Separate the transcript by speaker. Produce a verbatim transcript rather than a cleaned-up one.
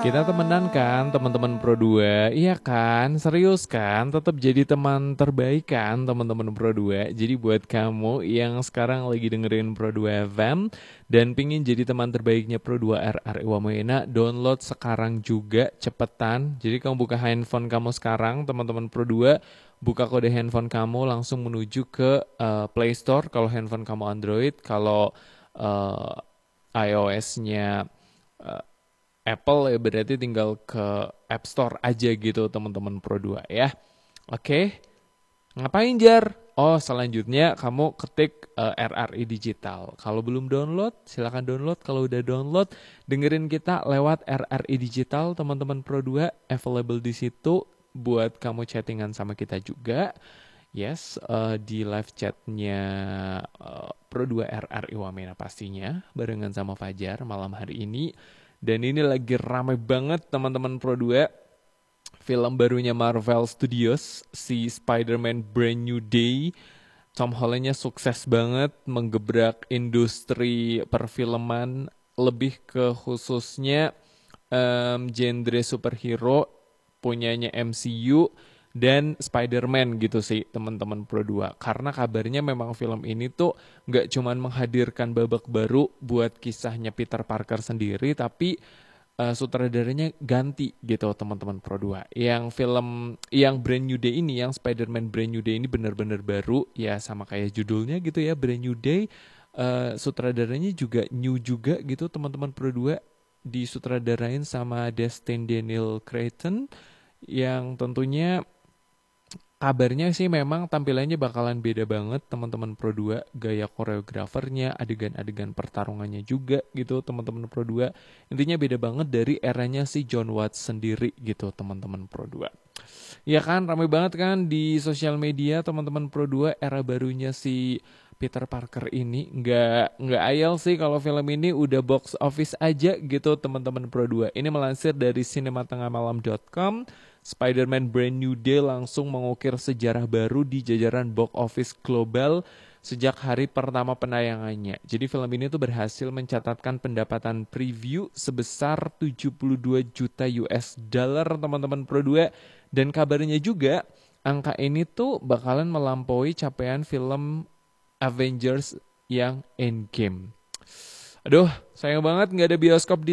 Speaker 1: Kita temenan kan teman-teman Pro dua? Iya kan? Serius kan? Tetap jadi teman terbaik kan teman-teman Pro dua? Jadi buat kamu yang sekarang lagi dengerin Pro dua F M dan pingin jadi teman terbaiknya Pro dua R R Iwamena, download sekarang juga cepetan. Jadi kamu buka handphone kamu sekarang teman-teman Pro dua, buka kode handphone kamu langsung menuju ke eh, Play Store kalau handphone kamu Android, kalau eh, iOS-nya Apple ya berarti tinggal ke App Store aja gitu teman-teman Pro dua ya. Oke, ngapain Jar? Oh selanjutnya kamu ketik eh, R R I Digital. Kalau belum download silakan download. Kalau udah download dengerin kita lewat R R I Digital teman-teman Pro dua, available di situ buat kamu chattingan sama kita juga. Yes, eh, di live chatnya eh, Pro dua R R I Wamena pastinya barengan sama Fajar malam hari ini. Dan ini lagi ramai banget teman-teman Pro dua. Film barunya Marvel Studios, si Spider-Man Brand New Day. Tom Hollandnya sukses banget menggebrak industri perfilman, lebih ke khususnya em, genre superhero punyanya M C U dan Spider-Man gitu sih teman-teman Pro dua. Karena kabarnya memang film ini tuh nggak cuman menghadirkan babak baru buat kisahnya Peter Parker sendiri, tapi eh, sutradaranya ganti gitu teman-teman Pro dua. Yang film yang Brand New Day ini, yang Spider-Man Brand New Day ini benar-benar baru ya, sama kayak judulnya gitu ya, Brand New Day. Eh, sutradaranya juga new juga gitu teman-teman Pro dua, disutradarain sama Destin Daniel Cretton yang tentunya kabarnya sih memang tampilannya bakalan beda banget teman-teman Pro dua, gaya koreografernya, adegan-adegan pertarungannya juga gitu teman-teman Pro dua. Intinya beda banget dari eranya si John Watts sendiri gitu teman-teman Pro dua. Ya kan, ramai banget kan di sosial media teman-teman Pro dua era barunya si Peter Parker ini. Nggak, nggak ayal sih kalau film ini udah box office aja gitu teman-teman Pro dua. Ini melansir dari sinematengahmalam dot com, Spider-Man Brand New Day langsung mengukir sejarah baru di jajaran box office global sejak hari pertama penayangannya. Jadi film ini tuh berhasil mencatatkan pendapatan preview sebesar tujuh puluh dua juta U S dollar teman-teman Pro dua. Dan kabarnya juga angka ini tuh bakalan melampaui capaian film Avengers yang Endgame. Aduh, sayang banget nggak ada bioskop di